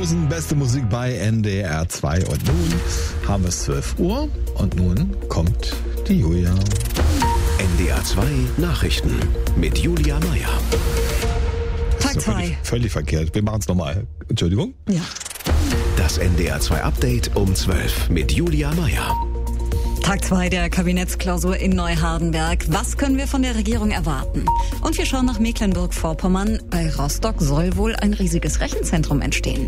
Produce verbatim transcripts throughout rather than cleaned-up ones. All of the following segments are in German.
Rosen, beste Musik bei N D R zwei. Und nun haben wir es zwölf Uhr und nun kommt die Julia. N D R zwei Nachrichten mit Julia Meyer. Tag zwei. Völlig, völlig verkehrt. Wir machen es nochmal. Entschuldigung. Ja. Das N D R zwei Update um zwölf mit Julia Meyer. Tag zwei der Kabinettsklausur in Neuhardenberg. Was können wir von der Regierung erwarten? Und wir schauen nach Mecklenburg-Vorpommern. Bei Rostock soll wohl ein riesiges Rechenzentrum entstehen.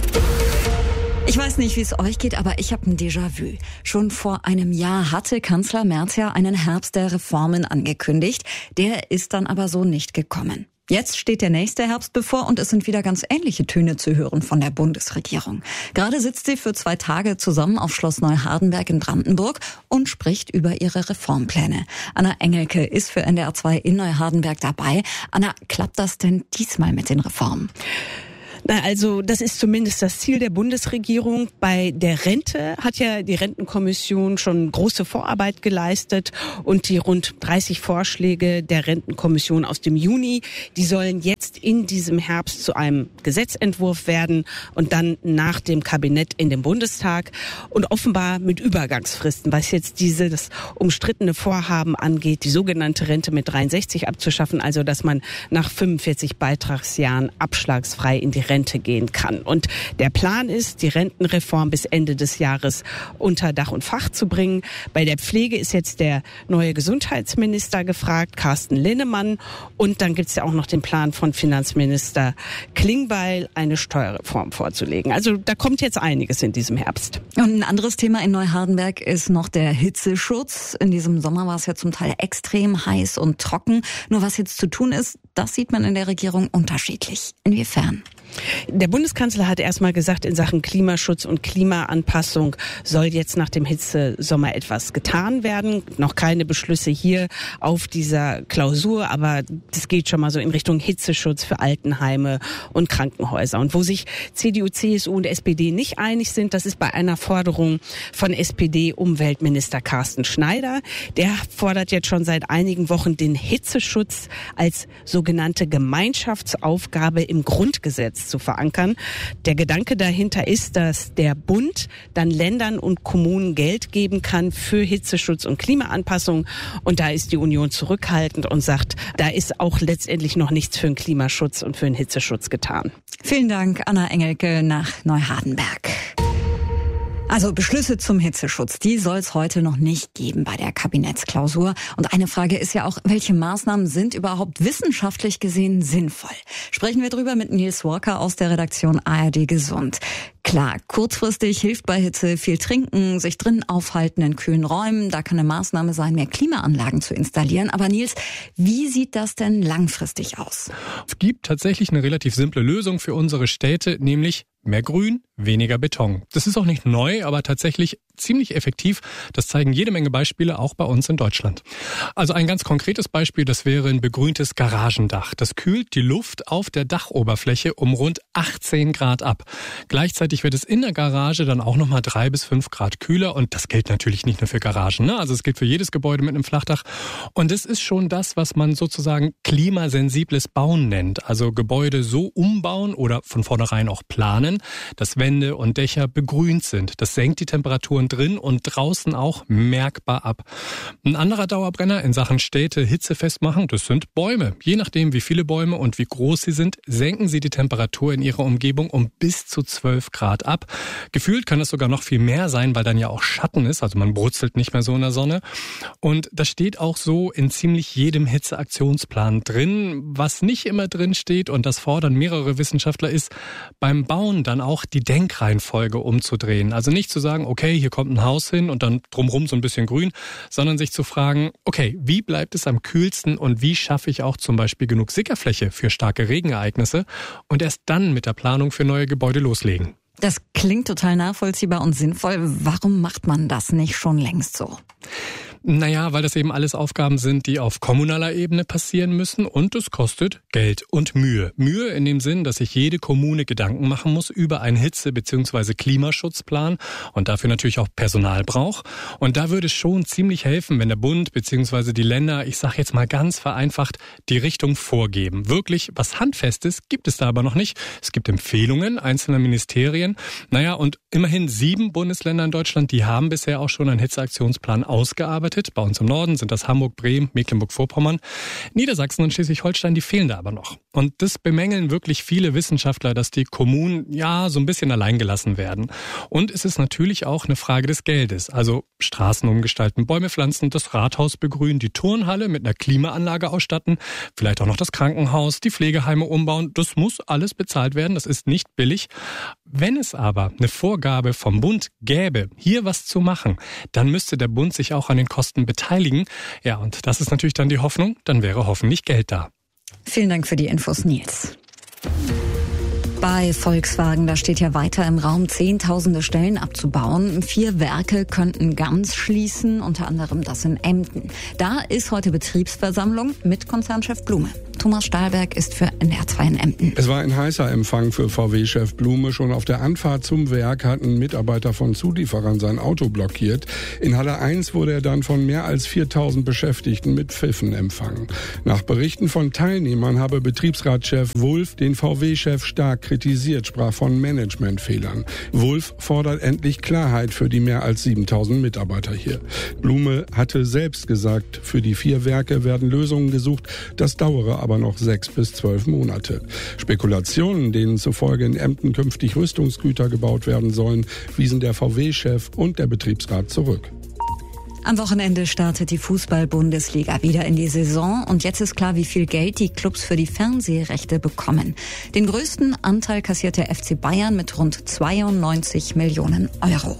Ich weiß nicht, wie es euch geht, aber ich habe ein Déjà-vu. Schon vor einem Jahr hatte Kanzler Merz ja einen Herbst der Reformen angekündigt. Der ist dann aber so nicht gekommen. Jetzt steht der nächste Herbst bevor und es sind wieder ganz ähnliche Töne zu hören von der Bundesregierung. Gerade sitzt sie für zwei Tage zusammen auf Schloss Neuhardenberg in Brandenburg und spricht über ihre Reformpläne. Anna Engelke ist für N D R zwei in Neuhardenberg dabei. Anna, klappt das denn diesmal mit den Reformen? Na, also das ist zumindest das Ziel der Bundesregierung. Bei der Rente hat ja die Rentenkommission schon große Vorarbeit geleistet und die rund dreißig Vorschläge der Rentenkommission aus dem Juni, die sollen jetzt in diesem Herbst zu einem Gesetzentwurf werden und dann nach dem Kabinett in den Bundestag und offenbar mit Übergangsfristen, was jetzt diese das umstrittene Vorhaben angeht, die sogenannte Rente mit dreiundsechzig abzuschaffen, also dass man nach fünfundvierzig Beitragsjahren abschlagsfrei in die Rente Rente gehen kann. Und der Plan ist, die Rentenreform bis Ende des Jahres unter Dach und Fach zu bringen. Bei der Pflege ist jetzt der neue Gesundheitsminister gefragt, Carsten Linnemann. Und dann gibt es ja auch noch den Plan von Finanzminister Klingbeil, eine Steuerreform vorzulegen. Also da kommt jetzt einiges in diesem Herbst. Und ein anderes Thema in Neuhardenberg ist noch der Hitzeschutz. In diesem Sommer war es ja zum Teil extrem heiß und trocken. Nur was jetzt zu tun ist, das sieht man in der Regierung unterschiedlich. Inwiefern? Der Bundeskanzler hat erstmal gesagt, in Sachen Klimaschutz und Klimaanpassung soll jetzt nach dem Hitzesommer etwas getan werden. Noch keine Beschlüsse hier auf dieser Klausur, aber das geht schon mal so in Richtung Hitzeschutz für Altenheime und Krankenhäuser. Und wo sich C D U, C S U und S P D nicht einig sind, das ist bei einer Forderung von S P D-Umweltminister Carsten Schneider. Der fordert jetzt schon seit einigen Wochen den Hitzeschutz als sogenannte Gemeinschaftsaufgabe im Grundgesetz zu verankern. Der Gedanke dahinter ist, dass der Bund dann Ländern und Kommunen Geld geben kann für Hitzeschutz und Klimaanpassung. Und da ist die Union zurückhaltend und sagt, da ist auch letztendlich noch nichts für den Klimaschutz und für den Hitzeschutz getan. Vielen Dank, Anna Engelke nach Neuhardenberg. Also Beschlüsse zum Hitzeschutz, die soll es heute noch nicht geben bei der Kabinettsklausur. Und eine Frage ist ja auch, welche Maßnahmen sind überhaupt wissenschaftlich gesehen sinnvoll? Sprechen wir drüber mit Nils Walker aus der Redaktion A R D Gesund. Klar, kurzfristig hilft bei Hitze viel trinken, sich drinnen aufhalten in kühlen Räumen. Da kann eine Maßnahme sein, mehr Klimaanlagen zu installieren. Aber Nils, wie sieht das denn langfristig aus? Es gibt tatsächlich eine relativ simple Lösung für unsere Städte, nämlich mehr Grün, weniger Beton. Das ist auch nicht neu, aber tatsächlich ziemlich effektiv. Das zeigen jede Menge Beispiele, auch bei uns in Deutschland. Also ein ganz konkretes Beispiel, das wäre ein begrüntes Garagendach. Das kühlt die Luft auf der Dachoberfläche um rund achtzehn Grad ab. Gleichzeitig wird es in der Garage dann auch nochmal drei bis fünf Grad kühler. Und das gilt natürlich nicht nur für Garagen, ne? Also es gilt für jedes Gebäude mit einem Flachdach. Und es ist schon das, was man sozusagen klimasensibles Bauen nennt. Also Gebäude so umbauen oder von vornherein auch planen, dass Wände und Dächer begrünt sind. Das senkt die Temperaturen drin und draußen auch merkbar ab. Ein anderer Dauerbrenner in Sachen Städte hitzefest machen, das sind Bäume. Je nachdem, wie viele Bäume und wie groß sie sind, senken sie die Temperatur in ihrer Umgebung um bis zu zwölf Grad ab. Gefühlt kann es sogar noch viel mehr sein, weil dann ja auch Schatten ist, also man brutzelt nicht mehr so in der Sonne. Und das steht auch so in ziemlich jedem Hitzeaktionsplan drin. Was nicht immer drin steht, und das fordern mehrere Wissenschaftler, ist beim Bauen dann auch die Denkreihenfolge umzudrehen. Also nicht zu sagen, okay, hier kommt ein Haus hin und dann drumherum so ein bisschen grün, sondern sich zu fragen, okay, wie bleibt es am kühlsten und wie schaffe ich auch zum Beispiel genug Sickerfläche für starke Regenereignisse und erst dann mit der Planung für neue Gebäude loslegen. Das klingt total nachvollziehbar und sinnvoll. Warum macht man das nicht schon längst so? Naja, weil das eben alles Aufgaben sind, die auf kommunaler Ebene passieren müssen und es kostet Geld und Mühe. Mühe in dem Sinn, dass sich jede Kommune Gedanken machen muss über einen Hitze- bzw. Klimaschutzplan und dafür natürlich auch Personal braucht. Und da würde es schon ziemlich helfen, wenn der Bund bzw. die Länder, ich sage jetzt mal ganz vereinfacht, die Richtung vorgeben. Wirklich was Handfestes gibt es da aber noch nicht. Es gibt Empfehlungen einzelner Ministerien. Naja, und immerhin sieben Bundesländer in Deutschland, die haben bisher auch schon einen Hitzeaktionsplan ausgearbeitet. Bei uns im Norden sind das Hamburg, Bremen, Mecklenburg-Vorpommern. Niedersachsen und Schleswig-Holstein, die fehlen da aber noch. Und das bemängeln wirklich viele Wissenschaftler, dass die Kommunen ja so ein bisschen allein gelassen werden. Und es ist natürlich auch eine Frage des Geldes. Also Straßen umgestalten, Bäume pflanzen, das Rathaus begrünen, die Turnhalle mit einer Klimaanlage ausstatten, vielleicht auch noch das Krankenhaus, die Pflegeheime umbauen. Das muss alles bezahlt werden. Das ist nicht billig. Wenn es aber eine Vorgabe vom Bund gäbe, hier was zu machen, dann müsste der Bund sich auch an den Kosten beteiligen. Ja, und das ist natürlich dann die Hoffnung, dann wäre hoffentlich Geld da. Vielen Dank für die Infos, Nils. Bei Volkswagen, da steht ja weiter im Raum, zehntausende Stellen abzubauen. Vier Werke könnten ganz schließen, unter anderem das in Emden. Da ist heute Betriebsversammlung mit Konzernchef Blume. Thomas Stahlberg ist für N D R zwei in Emden. Es war ein heißer Empfang für V W-Chef Blume. Schon auf der Anfahrt zum Werk hatten Mitarbeiter von Zulieferern sein Auto blockiert. In Halle eins wurde er dann von mehr als viertausend Beschäftigten mit Pfiffen empfangen. Nach Berichten von Teilnehmern habe Betriebsratschef Wulff den V W-Chef stark kritisiert, sprach von Managementfehlern. Wulff fordert endlich Klarheit für die mehr als siebentausend Mitarbeiter hier. Blume hatte selbst gesagt, für die vier Werke werden Lösungen gesucht. Das dauere aber noch sechs bis zwölf Monate. Spekulationen, denen zufolge in Emden künftig Rüstungsgüter gebaut werden sollen, wiesen der V W-Chef und der Betriebsrat zurück. Am Wochenende startet die Fußball-Bundesliga wieder in die Saison und jetzt ist klar, wie viel Geld die Clubs für die Fernsehrechte bekommen. Den größten Anteil kassiert der F C Bayern mit rund zweiundneunzig Millionen Euro.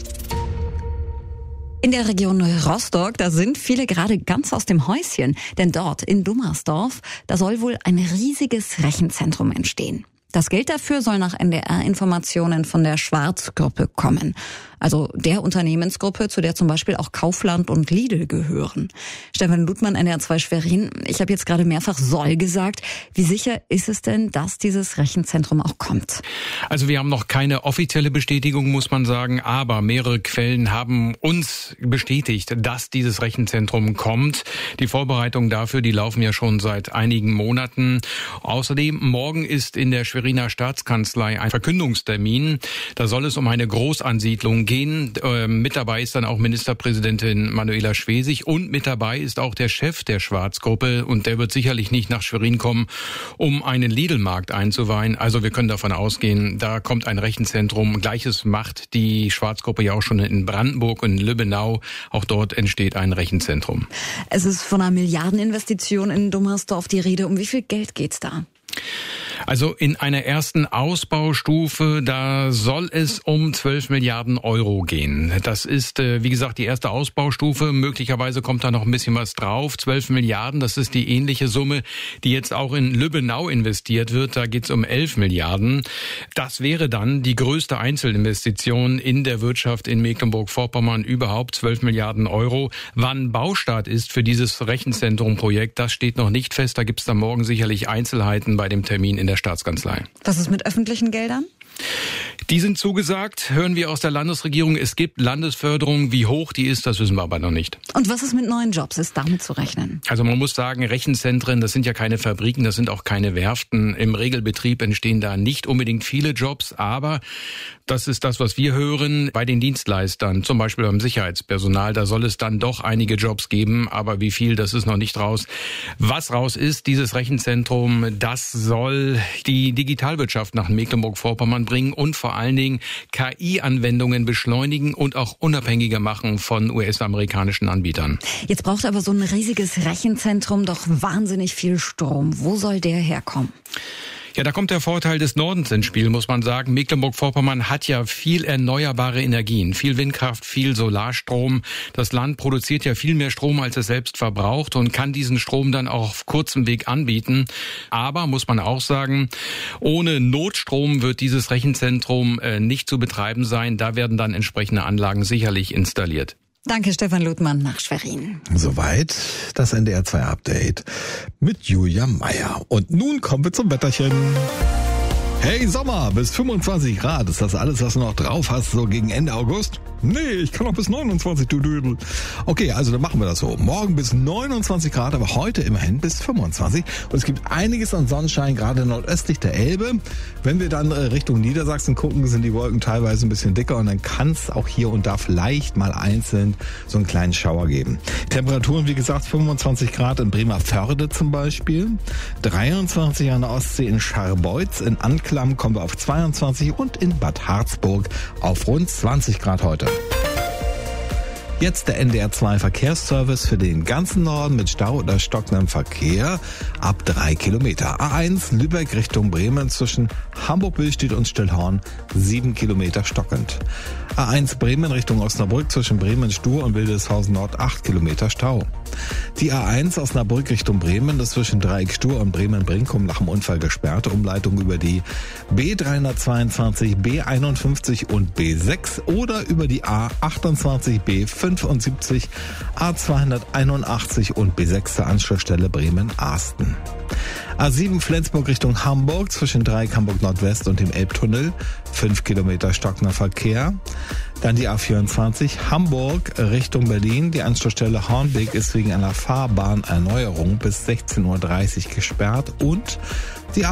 In der Region Rostock, da sind viele gerade ganz aus dem Häuschen, denn dort in Dummersdorf, da soll wohl ein riesiges Rechenzentrum entstehen. Das Geld dafür soll nach N D R-Informationen von der Schwarz-Gruppe kommen. Also der Unternehmensgruppe, zu der zum Beispiel auch Kaufland und Lidl gehören. Stefan Ludmann, N D R zwei Schwerin. Ich habe jetzt gerade mehrfach soll gesagt. Wie sicher ist es denn, dass dieses Rechenzentrum auch kommt? Also wir haben noch keine offizielle Bestätigung, muss man sagen, aber mehrere Quellen haben uns bestätigt, dass dieses Rechenzentrum kommt. Die Vorbereitungen dafür, die laufen ja schon seit einigen Monaten. Außerdem, morgen ist in der Schweriner Staatskanzlei ein Verkündungstermin. Da soll es um eine Großansiedlung gehen. Ähm, mit dabei ist dann auch Ministerpräsidentin Manuela Schwesig und mit dabei ist auch der Chef der Schwarz-Gruppe und der wird sicherlich nicht nach Schwerin kommen, um einen Lidl-Markt einzuweihen. Also wir können davon ausgehen, da kommt ein Rechenzentrum. Gleiches macht die Schwarz-Gruppe ja auch schon in Brandenburg und in Lübbenau. Auch dort entsteht ein Rechenzentrum. Es ist von einer Milliardeninvestition in Dummersdorf die Rede. Um wie viel Geld geht's da? Also in einer ersten Ausbaustufe, da soll es um zwölf Milliarden Euro gehen. Das ist, wie gesagt, die erste Ausbaustufe. Möglicherweise kommt da noch ein bisschen was drauf. zwölf Milliarden, das ist die ähnliche Summe, die jetzt auch in Lübbenau investiert wird. Da geht es um elf Milliarden. Das wäre dann die größte Einzelinvestition in der Wirtschaft in Mecklenburg-Vorpommern überhaupt, zwölf Milliarden Euro. Wann Baustart ist für dieses Rechenzentrum-Projekt, das steht noch nicht fest. Da gibt es dann morgen sicherlich Einzelheiten bei dem Termin in der Staatskanzlei. Was ist mit öffentlichen Geldern? Die sind zugesagt, hören wir aus der Landesregierung. Es gibt Landesförderung. Wie hoch die ist, das wissen wir aber noch nicht. Und was ist mit neuen Jobs? Ist damit zu rechnen? Also man muss sagen, Rechenzentren, das sind ja keine Fabriken, das sind auch keine Werften. Im Regelbetrieb entstehen da nicht unbedingt viele Jobs, aber das ist das, was wir hören bei den Dienstleistern, zum Beispiel beim Sicherheitspersonal. Da soll es dann doch einige Jobs geben, aber wie viel, das ist noch nicht raus. Was raus ist, dieses Rechenzentrum, das soll die Digitalwirtschaft nach Mecklenburg-Vorpommern bringen und vor allen Dingen K I-Anwendungen beschleunigen und auch unabhängiger machen von U S-amerikanischen Anbietern. Jetzt braucht aber so ein riesiges Rechenzentrum doch wahnsinnig viel Strom. Wo soll der herkommen? Ja, da kommt der Vorteil des Nordens ins Spiel, muss man sagen. Mecklenburg-Vorpommern hat ja viel erneuerbare Energien, viel Windkraft, viel Solarstrom. Das Land produziert ja viel mehr Strom, als es selbst verbraucht und kann diesen Strom dann auch auf kurzem Weg anbieten. Aber, muss man auch sagen, ohne Notstrom wird dieses Rechenzentrum äh, nicht zu betreiben sein. Da werden dann entsprechende Anlagen sicherlich installiert. Danke, Stefan Ludmann nach Schwerin. Soweit das N D R zwei Update mit Julia Meyer. Und nun kommen wir zum Wetterchen. Hey Sommer, bis fünfundzwanzig Grad. Ist das alles, was du noch drauf hast, so gegen Ende August? Nee, ich kann auch bis neunundzwanzig, du Düdel. Okay, also dann machen wir das so. Morgen bis neunundzwanzig Grad, aber heute immerhin bis fünfundzwanzig. Und es gibt einiges an Sonnenschein, gerade nordöstlich der Elbe. Wenn wir dann Richtung Niedersachsen gucken, sind die Wolken teilweise ein bisschen dicker und dann kann es auch hier und da vielleicht mal einzeln so einen kleinen Schauer geben. Temperaturen, wie gesagt, fünfundzwanzig Grad in Bremervörde zum Beispiel. dreiundzwanzig an der Ostsee in Scharbeutz, in Anklam kommen wir auf zweiundzwanzig und in Bad Harzburg auf rund zwanzig Grad heute. Jetzt der N D R zwei Verkehrsservice für den ganzen Norden mit Stau oder stockendem Verkehr ab drei Kilometer. A eins Lübeck Richtung Bremen zwischen Hamburg-Billstedt und Stillhorn sieben Kilometer stockend. A eins Bremen Richtung Osnabrück zwischen Bremen-Stur und Wildeshausen Nord acht Kilometer Stau. Die A eins Osnabrück Richtung Bremen ist zwischen Dreieck-Stur und Bremen-Brinkum nach dem Unfall gesperrt. Umleitung über die B dreihundertzweiundzwanzig, B einundfünfzig und B sechs oder über die A achtundzwanzig, B fünfundsiebzig, A zweihunderteinundachtzig und B sechs zur Anschlussstelle Bremen-Arsten. A sieben Flensburg Richtung Hamburg zwischen Dreieck Hamburg Nordwest und dem Elbtunnel, fünf Kilometer stockender Verkehr. Dann die A vierundzwanzig Hamburg Richtung Berlin. Die Anschlussstelle Hornbeck ist wegen einer Fahrbahnerneuerung bis sechzehn Uhr dreißig gesperrt und die